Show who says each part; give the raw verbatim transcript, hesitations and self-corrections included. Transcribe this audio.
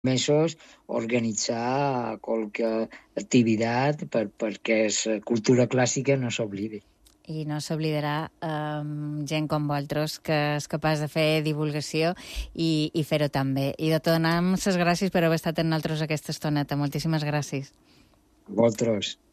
Speaker 1: mesos organitzar qualque activitat per, perquè la cultura clàssica no s'oblidi.
Speaker 2: I no s'oblidarà eh, gent com vosaltres que és capaç de fer divulgació i, i fer-ho també. I de donar les gràcies per haver estat amb nosaltres aquesta estoneta. Moltíssimes gràcies.
Speaker 1: A vosaltres.